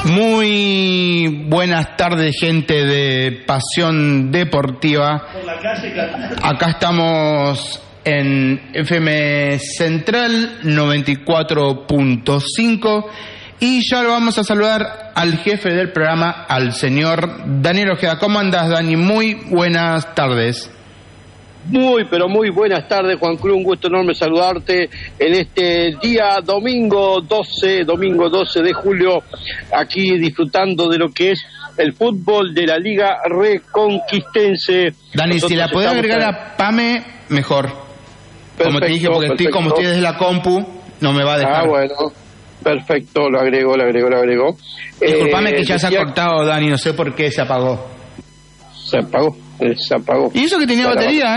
Muy buenas tardes, gente de Pasión Deportiva. Acá estamos en FM Central 94.5 y ya lo vamos a saludar al jefe del programa, al señor Daniel Ojeda. ¿Cómo andás, Dani? Muy buenas tardes. Muy, pero muy buenas tardes, Juan Cruz, un gusto enorme saludarte en este día domingo 12 de julio, aquí disfrutando de lo que es el fútbol de la Liga Reconquistense. Dani, si la podés agregar a Pame, mejor. Perfecto, como te dije, porque como estoy desde la compu, no me va a dejar. Ah, bueno, perfecto, lo agrego. Disculpame que ya se ha cortado, Dani, no sé por qué se apagó. Se apagó. Y eso que tenía batería,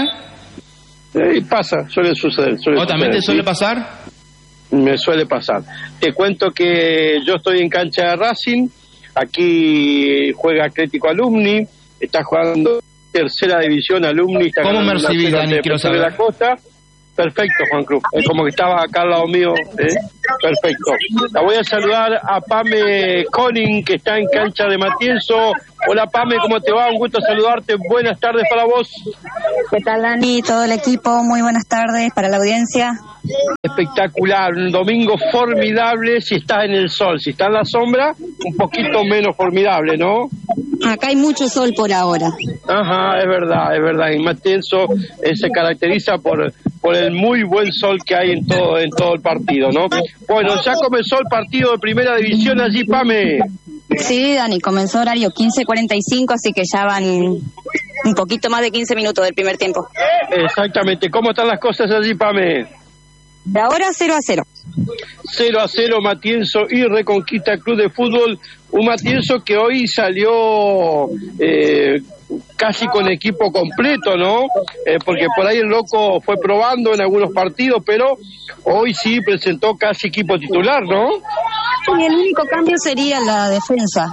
Pasa, suele suceder. ¿También te suele pasar? Me suele pasar. Te cuento que yo estoy en cancha de Racing, aquí juega Atlético Alumni, está jugando tercera división Alumni. ¿Cómo me recibís, Dani? Quiero saber. De la Costa. Perfecto, Juan Cruz. Es como que estaba acá al lado mío. Perfecto. La voy a saludar a Pame Conin, que está en cancha de Matienzo. Hola, Pame, ¿cómo te va? Un gusto saludarte. Buenas tardes para vos. ¿Qué tal, Dani? Todo el equipo, muy buenas tardes para la audiencia. Espectacular, un domingo formidable si estás en el sol. Si estás en la sombra, un poquito menos formidable, ¿no? Acá hay mucho sol por ahora. Ajá, es verdad. Y Matienzo se caracteriza por el muy buen sol que hay en todo el partido, ¿no? Bueno, ya comenzó el partido de primera división allí, Pame. Sí, Dani, comenzó horario 15:45, así que ya van un poquito más de 15 minutos del primer tiempo. Exactamente. ¿Cómo están las cosas allí, Pame? De ahora 0-0. 0-0 Matienzo y Reconquista Club de Fútbol. Un Matienzo que hoy salió casi con equipo completo, ¿no? Porque por ahí el loco fue probando en algunos partidos, pero hoy sí presentó casi equipo titular, ¿no? Y el único cambio sería la defensa.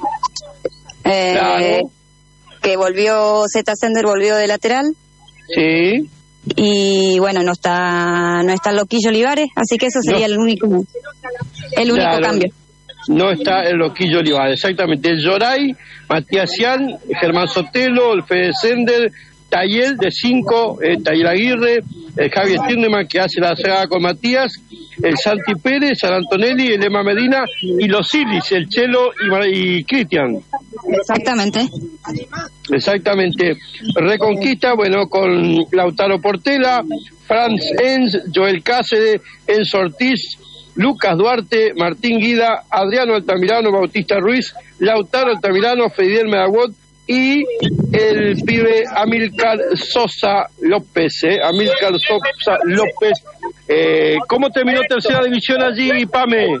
Claro. Que volvió, Zeta Sender volvió de lateral. Sí. Y bueno, no está Loquillo Olivares, así que eso sería el único cambio. No está el Loquillo Olivares, exactamente. El Yoray, Matías Cian, Germán Sotelo, el Fede Sender, Tayel de 5, Tayel Aguirre, el Javier Stirneman que hace la saga con Matías, el Santi Pérez, San Antonelli, el Emma Medina y los Ilis, el Chelo y Cristian. Exactamente. Reconquista, bueno, con Lautaro Portela, Franz Enz, Joel Cáceres, Enzo Ortiz, Lucas Duarte, Martín Guida, Adriano Altamirano, Bautista Ruiz, Lautaro Altamirano, Fidel Medawot y el pibe Amílcar Sosa López. ¿Cómo terminó tercera división allí, Pame?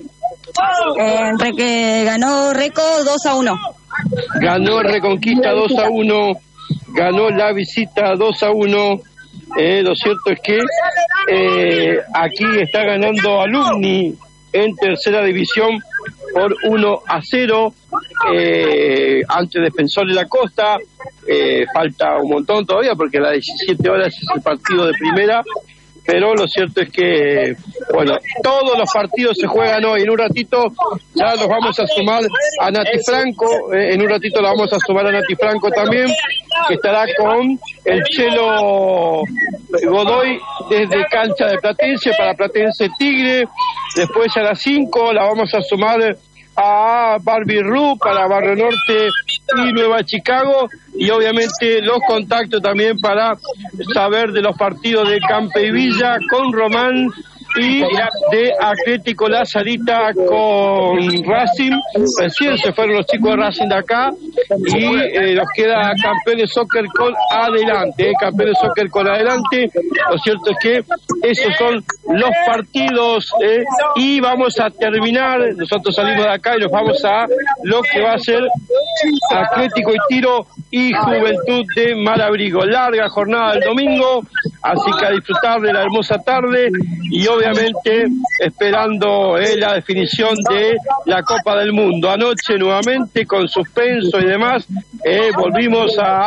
Ganó Reco 2-1. Ganó Reconquista 2-1, ganó la visita 2-1. Lo cierto es que aquí está ganando Alumni en tercera división por 1-0 ante Defensor de la Costa. Falta un montón todavía porque a las 17 horas es el partido de primera. Pero lo cierto es que, bueno, todos los partidos se juegan hoy. En un ratito ya los vamos a sumar a Nati Franco. En un ratito la vamos a sumar a Nati Franco también, que estará con el Chelo Godoy desde cancha de Platense para Platense Tigre. Después a las 5 la vamos a sumar a Barbie Ru para Barrio Norte y Nueva Chicago, y obviamente los contactos también para saber de los partidos de Campe y Villa con Román y de Atlético La Salita con Racing. Recién se fueron los chicos de Racing de acá y nos queda Campeones Soccer con adelante, Campeones Soccer con adelante. Lo cierto es que esos son los partidos y vamos a terminar, nosotros salimos de acá y nos vamos a lo que va a ser Atlético y Tiro y Juventud de Malabrigo. Larga jornada del domingo, así que a disfrutar de la hermosa tarde y obviamente esperando la definición de la Copa del Mundo. Anoche nuevamente con suspenso y demás volvimos a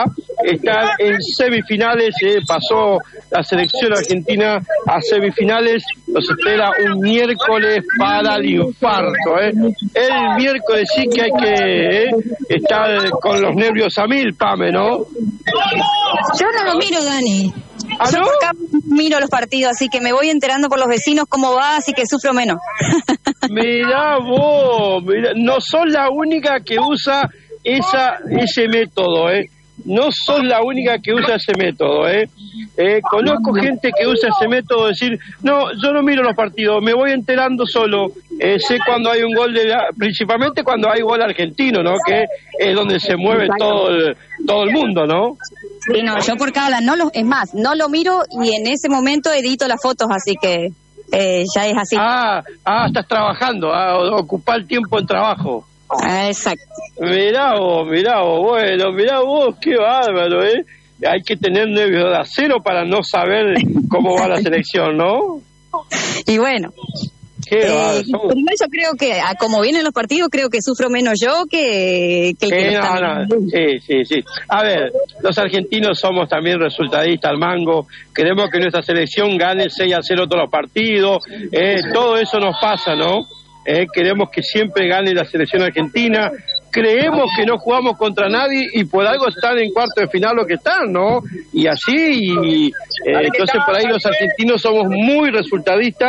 están en semifinales, pasó la selección argentina a semifinales, nos espera un miércoles para el infarto, El miércoles sí que hay que estar con los nervios a mil, Pame, ¿no? Yo no lo miro, Dani. ¿Ah, Yo no? por acá miro los partidos, así que me voy enterando por los vecinos cómo va, así que sufro menos. Mirá vos, no sos la única que usa ese método, No sos la única que usa ese método, Conozco gente que usa ese método de decir, no, yo no miro los partidos, me voy enterando solo, sé cuando hay un gol principalmente cuando hay gol argentino, ¿no? Que es donde se mueve todo el mundo, ¿no? Sí, no, yo por cada es más, no lo miro y en ese momento edito las fotos, así que ya es así. Estás trabajando, ocupar el tiempo en trabajo. Exacto. Mirá vos, bueno, mirá vos, qué bárbaro, Hay que tener nervios de acero para no saber cómo va la selección, ¿no? Y bueno, primero yo creo que, como vienen los partidos, creo que sufro menos yo que el que lo está viendo. Sí. A ver, los argentinos somos también resultadistas al mango, queremos que nuestra selección gane 6-0 todos los partidos, todo eso nos pasa, ¿no? Queremos que siempre gane la selección argentina, creemos que no jugamos contra nadie y por algo están en cuarto de final lo que están, ¿no? Y así, entonces por ahí los argentinos somos muy resultadistas.